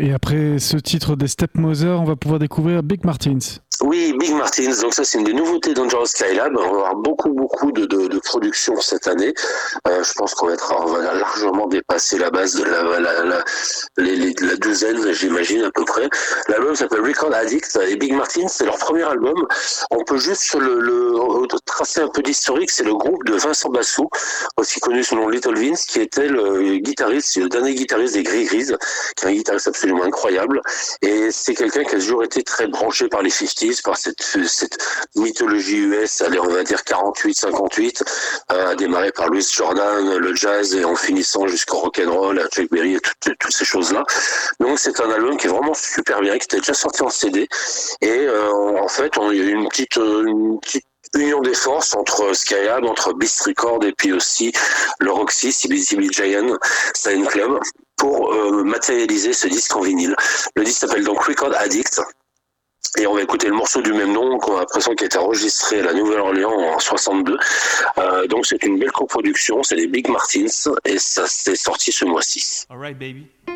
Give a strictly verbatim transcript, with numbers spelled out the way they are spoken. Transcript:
Et après ce titre des Stepmothers, on va pouvoir découvrir Big Martins. Oui, Big Martins, donc ça c'est une des nouveautés Dangerous Skylab. On va avoir beaucoup beaucoup de, de, de production cette année. Euh, je pense qu'on va, être, on va largement dépasser la base de la, la, la, les, les, la douzaine, j'imagine à peu près. L'album s'appelle Record Addict et Big Martins, c'est leur premier album. On peut juste le, le tracer un peu d'historique, c'est le groupe de Vincent Bassou, aussi connu sous le nom Little Vince, qui était le guitariste, le dernier guitariste des Gris Gris, qui est un guitariste absolument incroyable. Et c'est quelqu'un qui a toujours été très branché par les cinquante, par cette, cette mythologie U S, allez, on va dire quarante-huit cinquante-huit, euh, a démarré par Louis Jordan, le jazz, et en finissant jusqu'au rock'n'roll, à Chuck Berry, et toutes, toutes ces choses-là. Donc c'est un album qui est vraiment super bien, qui était déjà sorti en C D, et euh, en fait, on, il y a eu une petite, une petite union des forces entre Skylab, entre Beast Records et puis aussi le Roxy, C B C B Giant Sign Club, pour euh, matérialiser ce disque en vinyle. Le disque s'appelle donc Record Addict. Et on va écouter le morceau du même nom, qu'on a l'impression qu'il a été enregistré à la Nouvelle-Orléans en soixante-deux. Euh, donc c'est une belle coproduction, c'est les Big Martins, et ça s'est sorti ce mois-ci. All right, baby.